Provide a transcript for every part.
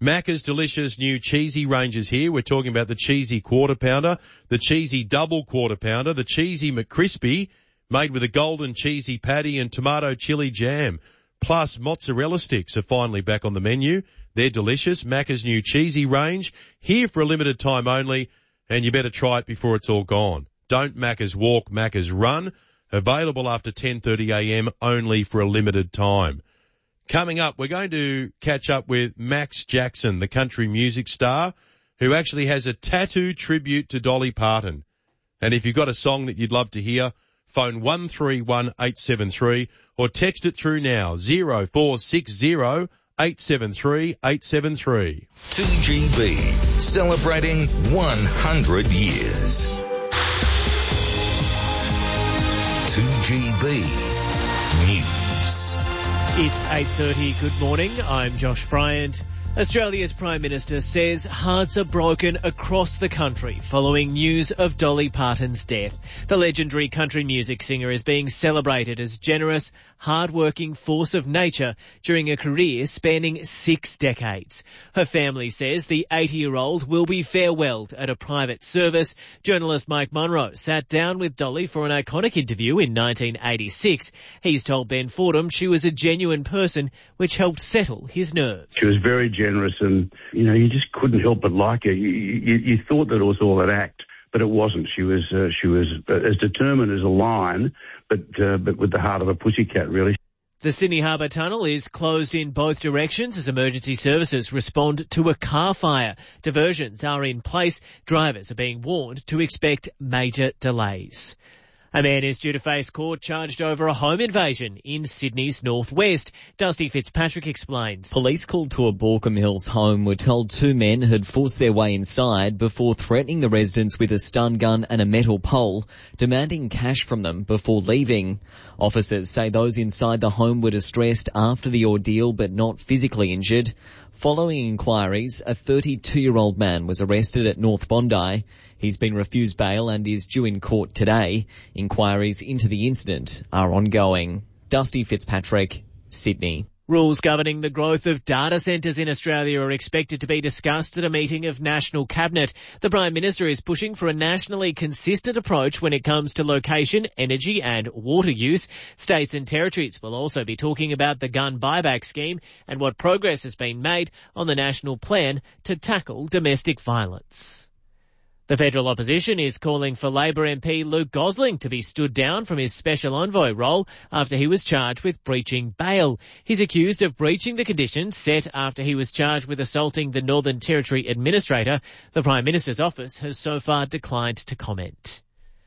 Macca's delicious new cheesy ranges here. We're talking about the cheesy quarter pounder, the cheesy double quarter pounder, the cheesy McCrispy, made with a golden cheesy patty and tomato chili jam. Plus, mozzarella sticks are finally back on the menu. They're delicious. Macca's new cheesy range, here for a limited time only, and you better try it before it's all gone. Don't Macca's walk, Macca's run. Available after 10:30am only for a limited time. Coming up, we're going to catch up with Max Jackson, the country music star, who actually has a tattoo tribute to Dolly Parton. And if you've got a song that you'd love to hear, phone 131873 or text it through now, 0460 873 873. 2GB, celebrating 100 years. 2GB News. It's 8:30. Good morning. I'm Josh Bryant. Australia's Prime Minister says hearts are broken across the country following news of Dolly Parton's death. The legendary country music singer is being celebrated as generous, hard-working force of nature during a career spanning 6 decades. Her family says the 80-year-old will be farewelled at a private service. Journalist Mike Munro sat down with Dolly for an iconic interview in 1986. He's told Ben Fordham she was a genuine person, which helped settle his nerves. She was very generous and, you just couldn't help but like her. You thought that it was all an act, but it wasn't. She was as determined as a lion, but with the heart of a pussycat, really. The Sydney Harbour Tunnel is closed in both directions as emergency services respond to a car fire. Diversions are in place. Drivers are being warned to expect major delays. A man is due to face court charged over a home invasion in Sydney's northwest. Dusty Fitzpatrick explains. Police called to a Borkham Hills home were told 2 men had forced their way inside before threatening the residents with a stun gun and a metal pole, demanding cash from them before leaving. Officers say those inside the home were distressed after the ordeal but not physically injured. Following inquiries, a 32-year-old man was arrested at North Bondi. He's been refused bail and is due in court today. Inquiries into the incident are ongoing. Dusty Fitzpatrick, Sydney. Rules governing the growth of data centres in Australia are expected to be discussed at a meeting of National Cabinet. The Prime Minister is pushing for a nationally consistent approach when it comes to location, energy and water use. States and territories will also be talking about the gun buyback scheme and what progress has been made on the national plan to tackle domestic violence. The federal opposition is calling for Labor MP Luke Gosling to be stood down from his special envoy role after he was charged with breaching bail. He's accused of breaching the conditions set after he was charged with assaulting the Northern Territory Administrator. The Prime Minister's office has so far declined to comment.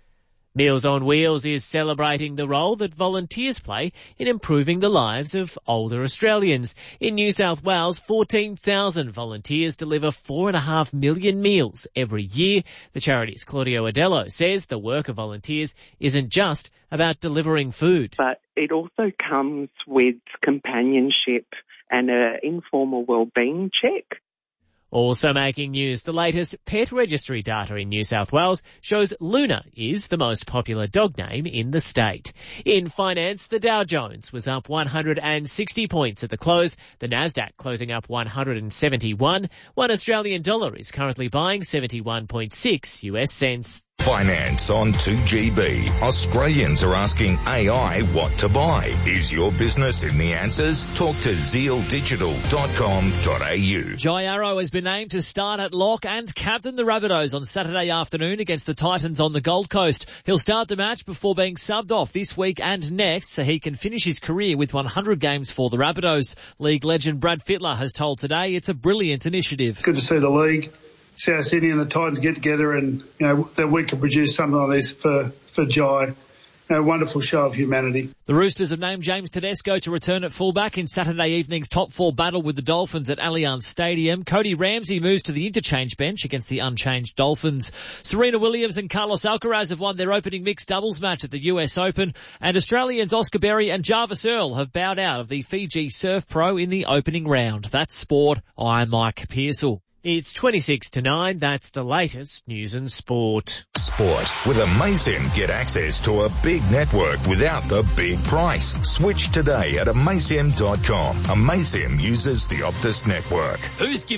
Meals on Wheels is celebrating the role that volunteers play in improving the lives of older Australians. In New South Wales, 14,000 volunteers deliver 4.5 million meals every year. The charity's Claudio Adello says the work of volunteers isn't just about delivering food. But it also comes with companionship and an informal wellbeing check. Also making news, the latest pet registry data in New South Wales shows Luna is the most popular dog name in the state. In finance, the Dow Jones was up 160 points at the close, the Nasdaq closing up 171. One Australian dollar is currently buying 71.6 US cents. Finance on 2GB. Australians are asking AI what to buy. Is your business in the answers? Talk to zealdigital.com.au. Jai Arrow has been named to start at lock and captain the Rabbitohs on Saturday afternoon against the Titans on the Gold Coast. He'll start the match before being subbed off this week and next so he can finish his career with 100 games for the Rabbitohs. League legend Brad Fittler has told Today it's a brilliant initiative. Good to see the league, South Sydney and the Titans get together and, that we can produce something like this for Jai. A wonderful show of humanity. The Roosters have named James Tedesco to return at fullback in Saturday evening's top 4 battle with the Dolphins at Allianz Stadium. Cody Ramsey moves to the interchange bench against the unchanged Dolphins. Serena Williams and Carlos Alcaraz have won their opening mixed doubles match at the US Open. And Australians Oscar Berry and Jarvis Earl have bowed out of the Fiji Surf Pro in the opening round. That's sport. I'm Mike Pearsall. It's 26 to 9. That's the latest news and sport. Sport. With Amaysim, get access to a big network without the big price. Switch today at Amaysim.com. Amaysim uses the Optus network. Who's